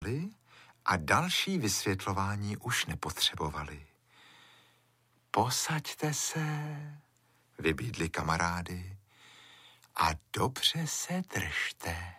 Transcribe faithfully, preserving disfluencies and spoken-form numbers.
poznali a další vysvětlování už nepotřebovali. Posaďte se, vybídli kamarády, a dobře se držte.